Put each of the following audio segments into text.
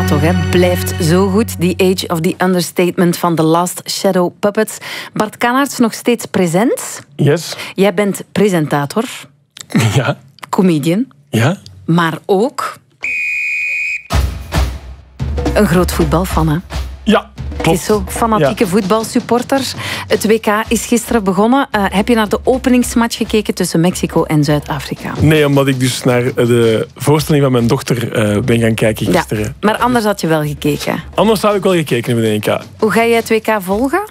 toch, hè? Blijft zo goed. The Age of the Understatement van The Last Shadow Puppets. Bart Kannaerts, nog steeds present. Yes. Jij bent presentator. Ja. Comedian. Ja. Maar ook een groot voetbalfan, hè? Ja, klopt. Het is zo, fanatieke voetbalsupporter. Het WK is gisteren begonnen. Heb je naar de openingsmatch gekeken tussen Mexico en Zuid-Afrika? Nee, omdat ik dus naar de voorstelling van mijn dochter ben gaan kijken gisteren. Ja, maar anders had je wel gekeken. Anders had ik wel gekeken in de WK. Hoe ga jij het WK volgen?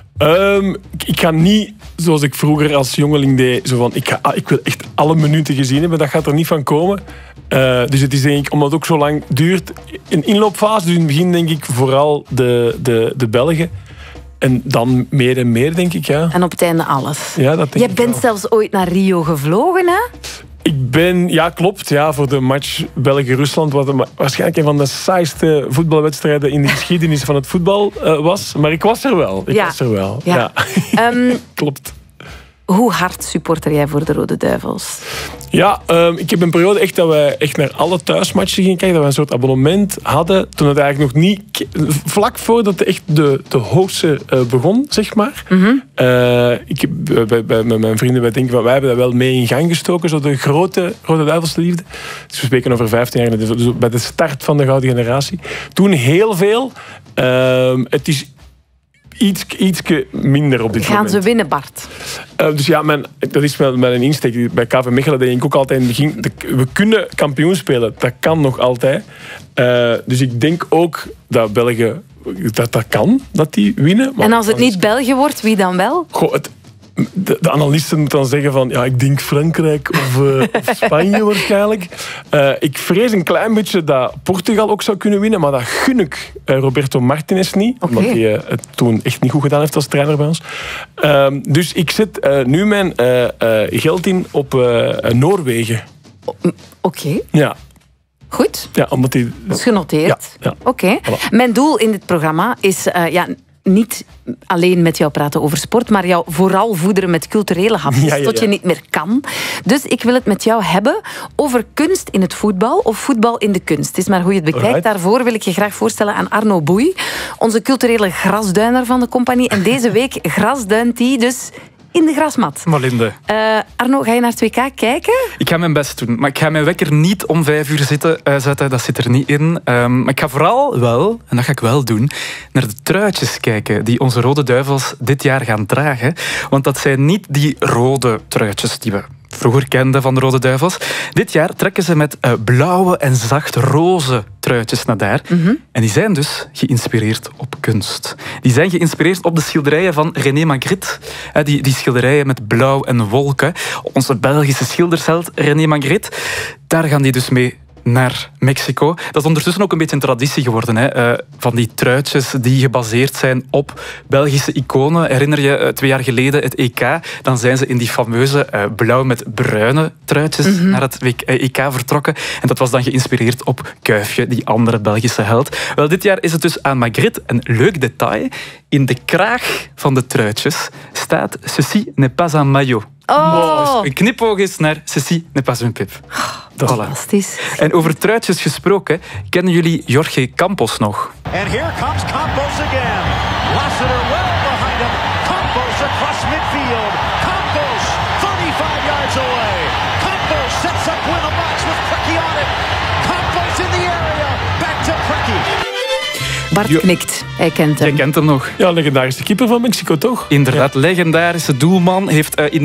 Ik ga niet, zoals ik vroeger als jongeling deed, zo van, ik wil echt alle minuten gezien hebben. Dat gaat er niet van komen. Dus het is denk ik, omdat het ook zo lang duurt, een inloopfase. Dus in het begin denk ik vooral de Belgen. En dan meer en meer, denk ik, ja. En op het einde alles. Ja, dat denk Jij ik bent wel. zelfs ooit naar Rio gevlogen, hè? Ik ben, ja klopt, ja, voor de match België-Rusland, wat waarschijnlijk een van de saaiste voetbalwedstrijden in de geschiedenis van het voetbal was. Maar ik was er wel. Ja. Klopt. Hoe hard supporter jij voor de Rode Duivels? Ja, ik heb een periode echt dat wij echt naar alle thuismatchen gingen kijken. Dat we een soort abonnement hadden. Toen het eigenlijk nog niet... Vlak voordat echt de hoogste begon, zeg maar. Mm-hmm. Ik heb met mijn vrienden, wij denken, wij hebben dat wel mee in gang gestoken. Zo de grote Rode Duivelse liefde. Dus we spreken over 15 jaar. Dus bij de start van de gouden generatie. Toen heel veel. Het is ietske minder op dit moment. Gaan ze winnen, Bart? Dus ja, dat is mijn insteek. Bij KV Mechelen denk ik ook altijd in het begin, we kunnen kampioen spelen. Dat kan nog altijd. Dus ik denk ook dat België dat kan, dat die winnen. Maar en als het niet België wordt, wie dan wel? Goh, de analisten moeten dan zeggen van, ja, ik denk Frankrijk of Spanje waarschijnlijk. Ik vrees een klein beetje dat Portugal ook zou kunnen winnen, maar dat gun ik Roberto Martinez niet. Okay. Omdat hij het toen echt niet goed gedaan heeft als trainer bij ons. Dus ik zet nu mijn geld in op Noorwegen. Oké. Ja. Goed. Ja, omdat hij... Dat is genoteerd. Ja. Oké. Voilà. Mijn doel in dit programma is niet alleen met jou praten over sport, maar jou vooral voederen met culturele hapjes, tot je niet meer kan. Dus ik wil het met jou hebben over kunst in het voetbal of voetbal in de kunst. Het is maar hoe je het bekijkt. Alright. Daarvoor wil ik je graag voorstellen aan Arno Boei, onze culturele grasduiner van de compagnie. En deze week grasduint hij dus in de grasmat. Malinde. Arno, ga je naar het WK kijken? Ik ga mijn best doen, maar ik ga mijn wekker niet om 5 uur zetten. Dat zit er niet in. Maar ik ga vooral wel, en dat ga ik wel doen, naar de truitjes kijken die onze Rode Duivels dit jaar gaan dragen. Want dat zijn niet die rode truitjes die we vroeger kenden van de Rode Duivels. Dit jaar trekken ze met blauwe en zacht roze truitjes naar daar. Mm-hmm. En die zijn dus geïnspireerd op kunst. Die zijn geïnspireerd op de schilderijen van René Magritte. Die schilderijen met blauw en wolken. Onze Belgische schildersheld René Magritte. Daar gaan die dus mee naar Mexico. Dat is ondertussen ook een beetje een traditie geworden. Hè? Van die truitjes die gebaseerd zijn op Belgische iconen. Herinner je 2 jaar geleden het EK? Dan zijn ze in die fameuze blauw met bruine truitjes naar het EK vertrokken. En dat was dan geïnspireerd op Kuifje, die andere Belgische held. Wel, dit jaar is het dus aan Magritte. Een leuk detail. In de kraag van de truitjes staat Ceci n'est pas un maillot. Oh. Dus een knipoog is naar Ceci n'est pas un pip. Fantastisch. En over truitjes gesproken, kennen jullie Jorge Campos nog? And here comes Campos again. Lassiter well behind him. Campos across midfield. Campos 35 yards away. Campos sets up with a box with Preki on it. Campos in the area. Back to Preki. Bart knikt. Hij kent hem. Jij kent hem nog. Ja, legendarische keeper van Mexico, toch? Inderdaad, legendarische doelman. Heeft in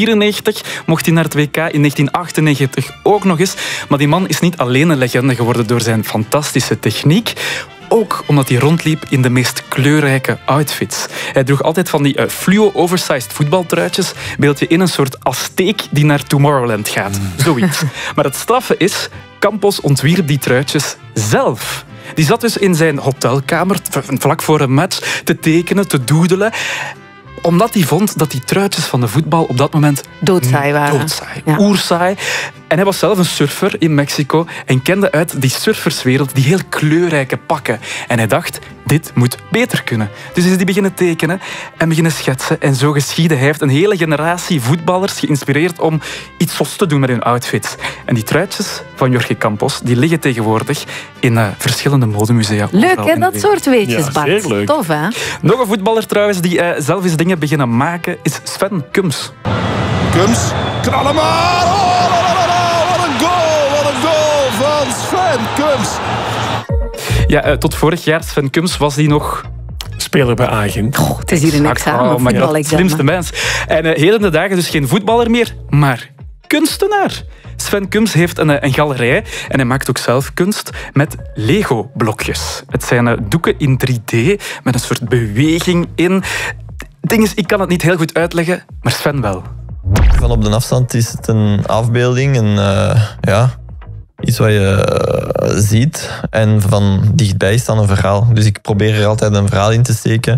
1994 mocht hij naar het WK, in 1998 ook nog eens. Maar die man is niet alleen een legende geworden door zijn fantastische techniek. Ook omdat hij rondliep in de meest kleurrijke outfits. Hij droeg altijd van die fluo-oversized voetbaltruitjes. Beeld je in een soort Azteek die naar Tomorrowland gaat. Zoiets. Maar het straffe is, Campos ontwierp die truitjes zelf. Die zat dus in zijn hotelkamer, vlak voor een match, te tekenen, te doodelen. Omdat hij vond dat die truitjes van de voetbal op dat moment doodsaai waren. Doodsaai, ja. Oersaai. En hij was zelf een surfer in Mexico en kende uit die surferswereld die heel kleurrijke pakken. En hij dacht, dit moet beter kunnen. Dus is hij beginnen tekenen en beginnen schetsen. En zo geschiedde. Hij heeft een hele generatie voetballers geïnspireerd om iets zos te doen met hun outfits. En die truitjes van Jorge Campos die liggen tegenwoordig in verschillende modemusea. Leuk, hè, dat soort weetjes, Bart. Zeer leuk. Tof, hè? Nog een voetballer trouwens die zelf eens dingen beginnen maken is Sven Kuns. Kuns, knallen maar! Oh, wat een goal! Wat een goal van Sven Kuns! Ja, tot vorig jaar, Sven Kuns, was die nog... Speler bij Agent. Het is hier een examen, Oh my god, voetbalexamen. slimste mens. En heden de dagen dus geen voetballer meer, maar kunstenaar. Sven Kuns heeft een galerij en hij maakt ook zelf kunst met Lego-blokjes. Het zijn doeken in 3D met een soort beweging in. Het ding is, ik kan het niet heel goed uitleggen, maar Sven wel. Van op de afstand is het een afbeelding, iets wat je ziet. En van dichtbij is dan een verhaal. Dus ik probeer er altijd een verhaal in te steken.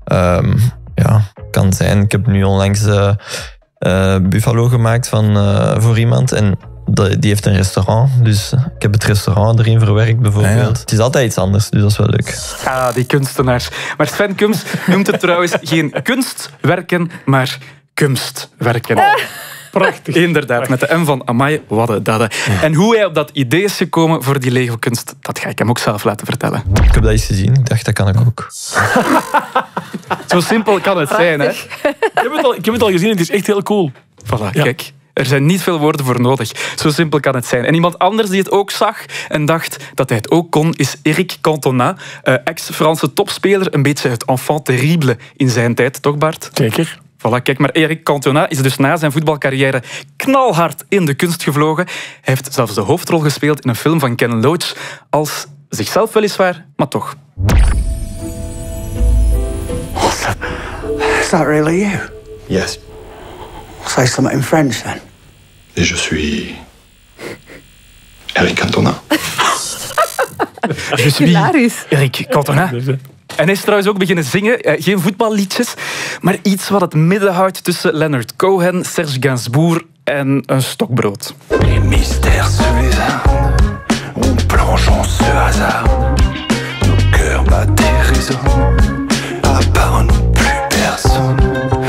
Kan zijn. Ik heb nu onlangs Buffalo gemaakt voor iemand. En die heeft een restaurant. Dus ik heb het restaurant erin verwerkt bijvoorbeeld. Ja. Het is altijd iets anders, dus dat is wel leuk. Ah, die kunstenaars. Maar Sven Kuns noemt het trouwens geen kunstwerken, maar kunstwerken. Prachtig. Inderdaad, met de M van amai, wat een dadde. En hoe hij op dat idee is gekomen voor die Lego-kunst, dat ga ik hem ook zelf laten vertellen. Ik heb dat eens gezien. Ik dacht, dat kan ik ook. Zo simpel kan het zijn, hè? Ik heb het al gezien, het is echt heel cool. Voilà, kijk. Er zijn niet veel woorden voor nodig. Zo simpel kan het zijn. En iemand anders die het ook zag en dacht dat hij het ook kon, is Eric Cantona, ex-Franse topspeler. Een beetje het enfant terrible in zijn tijd, toch Bart? Zeker. Voilà, kijk, maar Eric Cantona is dus na zijn voetbalcarrière knalhard in de kunst gevlogen. Hij heeft zelfs de hoofdrol gespeeld in een film van Ken Loach, als zichzelf weliswaar, maar toch. Is that really you? Yes. Say something in French then. Et je suis Eric Cantona. Je suis Hilarisch. Eric Cantona. En hij is trouwens ook beginnen zingen. Geen voetballiedjes, maar iets wat het midden houdt tussen Leonard Cohen, Serge Gainsbourg en een stokbrood. Les mystères se hasardent, on plonge en ce hasard. Nos cœurs battent et résonnent, à part nous plus personne.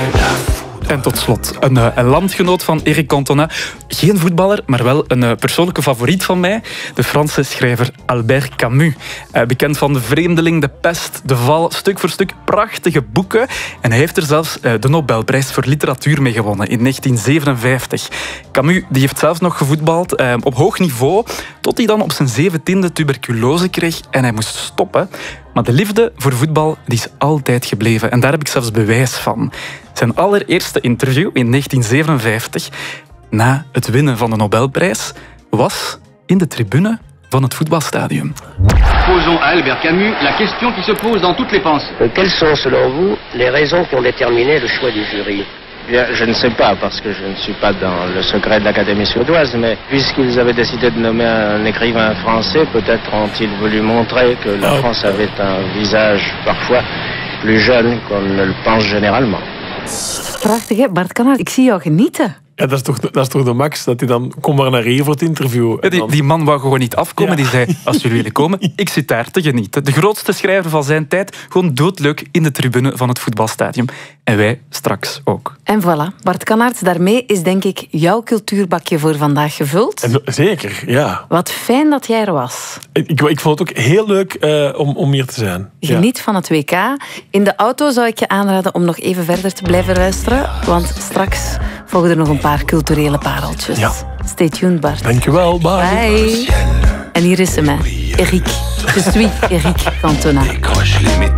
En tot slot, een landgenoot van Eric Cantona. Geen voetballer, maar wel een persoonlijke favoriet van mij. De Franse schrijver Albert Camus. Bekend van De Vreemdeling, De Pest, De Val. Stuk voor stuk prachtige boeken. En hij heeft er zelfs de Nobelprijs voor literatuur mee gewonnen in 1957. Camus die heeft zelfs nog gevoetbald op hoog niveau, tot hij dan op zijn 17e tuberculose kreeg en hij moest stoppen. Maar de liefde voor voetbal die is altijd gebleven. En daar heb ik zelfs bewijs van. Zijn allereerste interview in 1957, na het winnen van de Nobelprijs, was in de tribune van het voetbalstadion. Posons à Albert Camus la question qui se pose dans toutes les pensées. Quelles sont selon vous les raisons qui ont déterminé le choix du jury? Bien, je ne sais pas, parce que je ne suis pas dans le secret de l'Académie suédoise, mais puisqu'ils avaient décidé de nommer un écrivain français, peut-être ont-ils voulu montrer que la France avait un visage parfois plus jeune qu'on ne le pense généralement. Prachtig, hè? Bart Canaert, ik zie jou genieten. Ja, dat is toch de max, dat hij dan... Kom maar naar hier voor het interview. Ja, die man wou gewoon niet afkomen. Die zei, als jullie willen komen, ik zit daar te genieten. De grootste schrijver van zijn tijd, gewoon doodleuk in de tribune van het voetbalstadion. En wij straks ook. En voilà, Bart Canaert, daarmee is denk ik jouw cultuurbakje voor vandaag gevuld. En, zeker, ja. Wat fijn dat jij er was. Ik vond het ook heel leuk om hier te zijn. Geniet van het WK. In de auto zou ik je aanraden om nog even verder te blijven luisteren, want straks volgen er nog een paar culturele pareltjes. Ja. Stay tuned, Bart. Dankjewel, bye. Bye. En hier is hem, Eric. Je suis Eric Cantona.